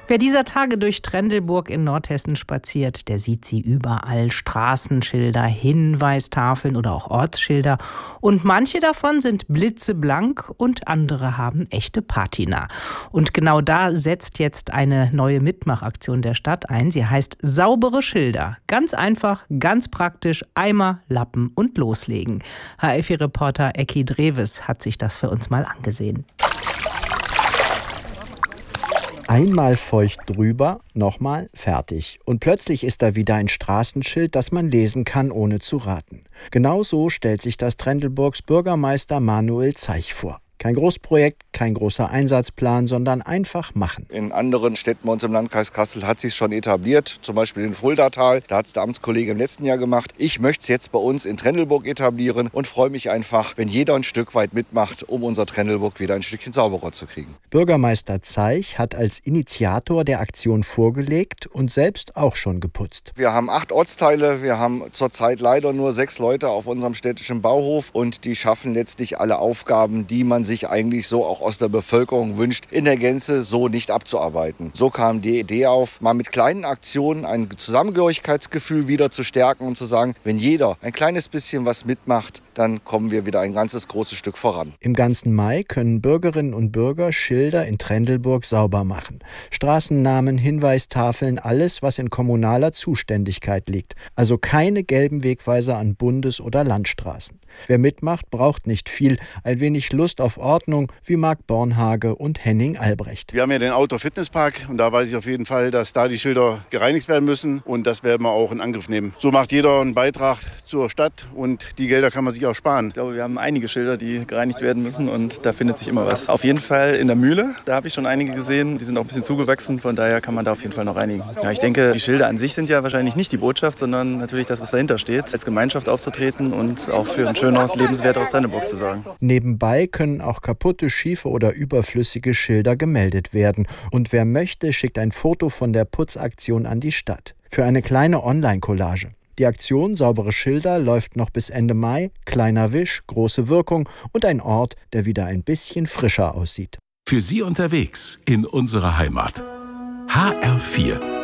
Wer dieser Tage durch Trendelburg in Nordhessen spaziert, der sieht sie überall. Straßenschilder, Hinweistafeln oder auch Ortsschilder. Und manche davon sind blitzeblank und andere haben echte Patina. Und genau da setzt jetzt eine neue Mitmachaktion der Stadt ein. Sie heißt Saubere Schilder. Ganz einfach, ganz praktisch, Eimer, Lappen und loslegen. HFI-Reporter Ecki Dreves hat sich das für uns mal angesehen. Einmal feucht drüber, nochmal, fertig. Und plötzlich ist da wieder ein Straßenschild, das man lesen kann, ohne zu raten. Genau so stellt sich das Trendelburgs Bürgermeister Manuel Zeich vor. Kein Großprojekt, kein großer Einsatzplan, sondern einfach machen. In anderen Städten bei uns im Landkreis Kassel hat sich schon etabliert, zum Beispiel in Fuldatal. Da hat es der Amtskollege im letzten Jahr gemacht. Ich möchte es jetzt bei uns in Trendelburg etablieren und freue mich einfach, wenn jeder ein Stück weit mitmacht, um unser Trendelburg wieder ein Stückchen sauberer zu kriegen. Bürgermeister Zeich hat als Initiator der Aktion vorgelegt und selbst auch schon geputzt. Wir haben 8 Ortsteile, wir haben zurzeit leider nur 6 Leute auf unserem städtischen Bauhof und die schaffen letztlich alle Aufgaben, die man sich eigentlich so auch aus der Bevölkerung wünscht, in der Gänze so nicht abzuarbeiten. So kam die Idee auf, mal mit kleinen Aktionen ein Zusammengehörigkeitsgefühl wieder zu stärken und zu sagen, wenn jeder ein kleines bisschen was mitmacht, dann kommen wir wieder ein ganzes großes Stück voran. Im ganzen Mai können Bürgerinnen und Bürger Schilder in Trendelburg sauber machen. Straßennamen, Hinweistafeln, alles, was in kommunaler Zuständigkeit liegt. Also keine gelben Wegweiser an Bundes- oder Landstraßen. Wer mitmacht, braucht nicht viel. Ein wenig Lust auf Ordnung, wie Marc Bornhage und Henning Albrecht. Wir haben ja den Outdoor-Fitnesspark und da weiß ich auf jeden Fall, dass da die Schilder gereinigt werden müssen und das werden wir auch in Angriff nehmen. So macht jeder einen Beitrag zur Stadt und die Gelder kann man sich auch sparen. Ich glaube, wir haben einige Schilder, die gereinigt werden müssen und da findet sich immer was. Auf jeden Fall in der Mühle, da habe ich schon einige gesehen, die sind auch ein bisschen zugewachsen, von daher kann man da auf jeden Fall noch reinigen. Ja, ich denke, die Schilder an sich sind ja wahrscheinlich nicht die Botschaft, sondern natürlich das, was dahinter steht, als Gemeinschaft aufzutreten und auch für ein schöneres, lebenswerteres Trendelburg zu sorgen. Nebenbei können auch kaputte, schiefe oder überflüssige Schilder gemeldet werden. Und wer möchte, schickt ein Foto von der Putzaktion an die Stadt. Für eine kleine Online-Collage. Die Aktion Saubere Schilder läuft noch bis Ende Mai. Kleiner Wisch, große Wirkung und ein Ort, der wieder ein bisschen frischer aussieht. Für Sie unterwegs in unserer Heimat. HR4